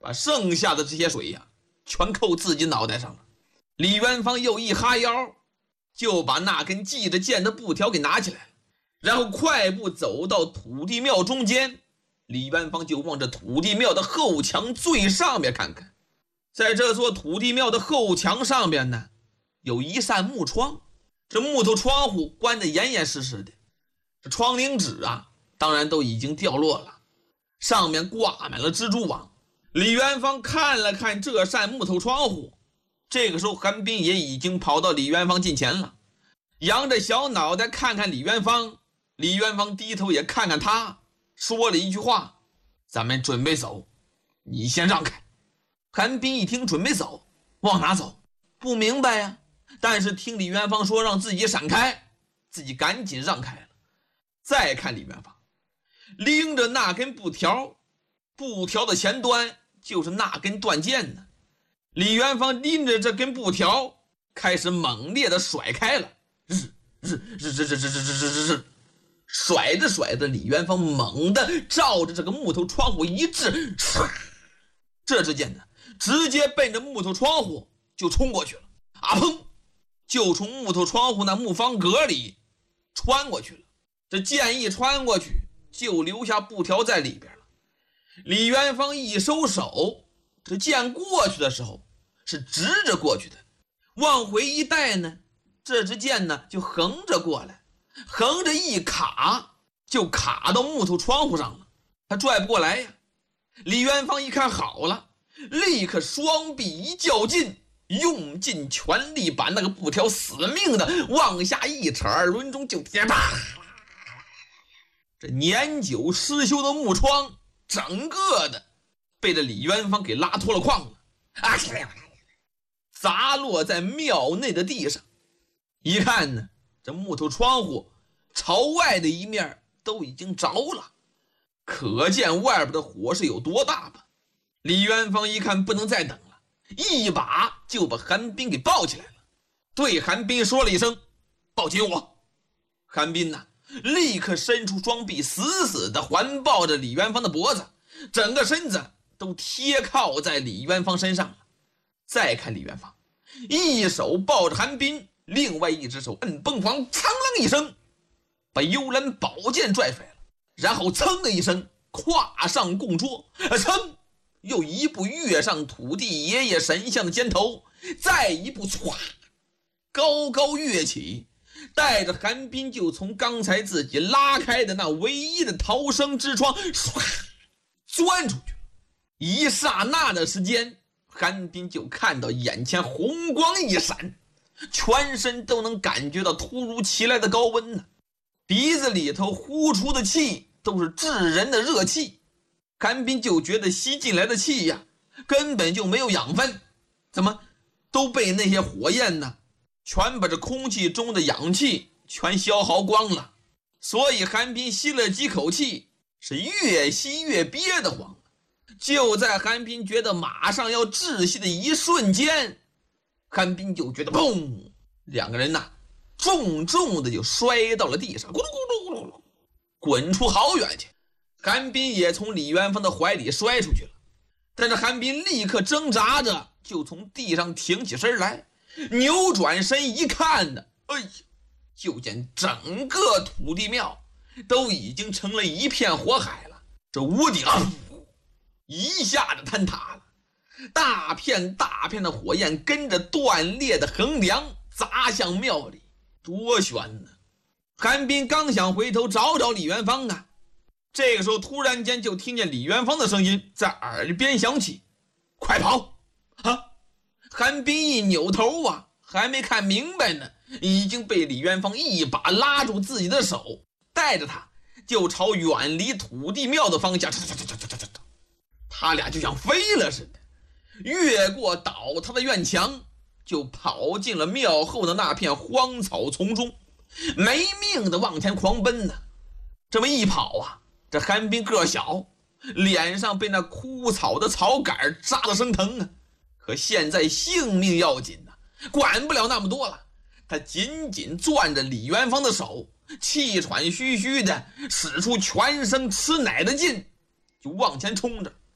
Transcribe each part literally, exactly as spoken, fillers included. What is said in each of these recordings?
把剩下的这些水呀，全扣自己脑袋上了。李元芳又一哈腰，就把那根系着剑的布条给拿起来了，然后快步走到土地庙中间。李元芳就往这土地庙的后墙最上面看看，在这座土地庙的后墙上面呢，有一扇木窗，这木头窗户关得严严实实的，这窗棂纸啊，当然都已经掉落了，上面挂满了蜘蛛网。李元芳看了看这扇木头窗户，这个时候韩冰也已经跑到李元芳近前了，扬着小脑袋看看李元芳，李元芳低头也看看他，说了一句话：咱们准备走，你先让开。韩冰一听准备走，往哪走？不明白呀。但是听李元芳说让自己闪开，自己赶紧让开了。再看李元芳拎着那根布条，布条的前端就是那根断剑呢。李元芳拎着这根布条开始猛烈地甩开了，日日日日日日日日日日，甩着甩着，李元芳猛地照着这个木头窗户一掷，这支箭呢直接奔着木头窗户就冲过去了，啊砰，就从木头窗户那木方格里穿过去了。这剑一穿过去，就留下布条在里边了。李元芳一收手，这剑过去的时候是直着过去的，往回一带呢，这支剑呢就横着过来，横着一卡就卡到木头窗户上了，他拽不过来呀。李元芳一看好了，立刻双臂一较劲，用尽全力把那个布条死命的往下一扯，二轮中就啪，这年久失修的木窗整个的被这李元芳给拉脱了框了，啊，砸落在庙内的地上。一看呢，这木头窗户朝外的一面都已经着了，可见外边的火势有多大吧。李元芳一看不能再等了，一把就把韩冰给抱起来了，对韩冰说了一声：抱紧我。韩冰呢立刻伸出双臂，死死地环抱着李元芳的脖子，整个身子都贴靠在李元芳身上了。再看李元芳，一手抱着韩冰，另外一只手摁崩房，苍啷一声把幽兰宝剑拽出来了，然后噌的一声跨上供桌，噌又一步跃上土地爷爷神像的肩头，再一步唰高高跃起，带着韩冰就从刚才自己拉开的那唯一的逃生之窗唰钻出去了。一刹那的时间，韩冰就看到眼前红光一闪，全身都能感觉到突如其来的高温呢，鼻子里头呼出的气都是炙人的热气。韩冰就觉得吸进来的气呀根本就没有养分，怎么都被那些火焰呢全把这空气中的氧气全消耗光了。所以韩冰吸了几口气，是越吸越憋得慌。就在韩冰觉得马上要窒息的一瞬间，韩冰就觉得砰，两个人呐重重的就摔到了地上，咕噜咕噜咕噜咕噜滚出好远去。韩冰也从李元芳的怀里摔出去了，但是韩冰立刻挣扎着就从地上挺起身来，扭转身一看呢，哎呀，就见整个土地庙都已经成了一片火海了，这屋顶、啊、一下子坍塌了，大片大片的火焰跟着断裂的横梁砸向庙里，多悬呢！韩冰刚想回头找找李元芳呢，这个时候突然间就听见李元芳的声音在耳边响起：快跑啊！韩冰一扭头啊，还没看明白呢，已经被李元芳一把拉住自己的手，带着他就朝远离土地庙的方向，他俩就像飞了似的，越过倒塌的院墙，就跑进了庙后的那片荒草丛中，没命的往前狂奔呢。这么一跑啊，这韩冰个小，脸上被那枯草的草杆扎得生疼啊，可现在性命要紧呐、啊，管不了那么多了。他紧紧攥着李元芳的手，气喘吁吁的使出全身吃奶的劲，就往前冲着。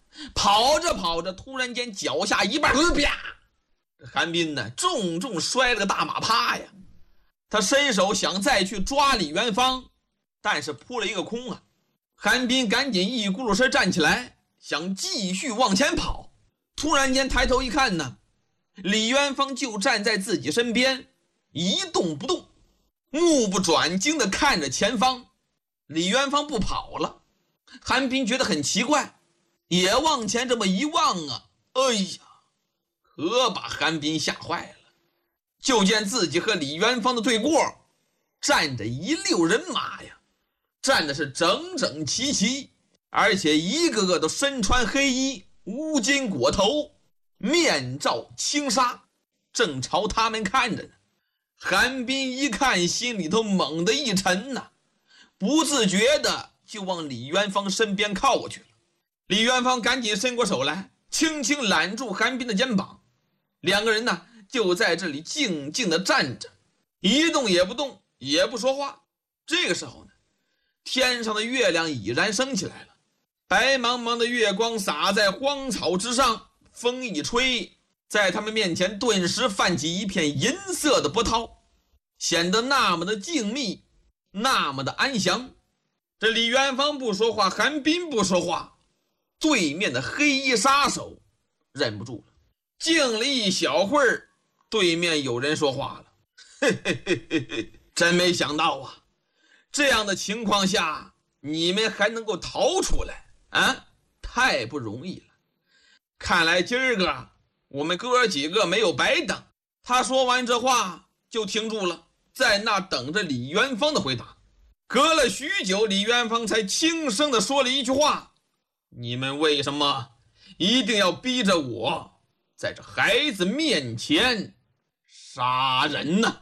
跑着跑着，突然间脚下一绊，啪！这韩冰呢，重重摔了个大马趴呀。他伸手想再去抓李元芳，但是扑了一个空啊。韩冰赶紧一咕噜身站起来，想继续往前跑。突然间抬头一看呢，李元芳就站在自己身边，一动不动，目不转睛地看着前方。李元芳不跑了，韩冰觉得很奇怪，也往前这么一望啊，哎呀，可把韩冰吓坏了。就见自己和李元芳的对过站着一溜人马呀，站的是整整齐齐，而且一个个都身穿黑衣，乌巾裹头，面罩轻纱，正朝他们看着呢。韩冰一看，心里头猛地一沉呐、啊，不自觉的就往李元芳身边靠过去了。李元芳赶紧伸过手来，轻轻揽住韩冰的肩膀，两个人呢就在这里静静地站着，一动也不动，也不说话。这个时候呢，天上的月亮已然升起来了，白茫茫的月光洒在荒草之上，风一吹，在他们面前顿时泛起一片银色的波涛，显得那么的静谧，那么的安详。这李元芳不说话，韩冰不说话，对面的黑衣杀手忍不住了，静了一小会儿，对面有人说话了，嘿嘿嘿嘿嘿，真没想到啊，这样的情况下你们还能够逃出来啊，太不容易了。看来今儿个我们哥几个没有白等。他说完这话就停住了，在那等着李元芳的回答。隔了许久，李元芳才轻声地说了一句话：你们为什么一定要逼着我在这孩子面前杀人呢？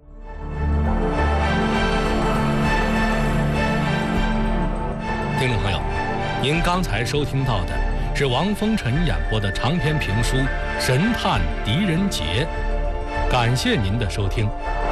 听众朋友，您刚才收听到的是王风尘演播的长篇评书《神探狄仁杰》，感谢您的收听。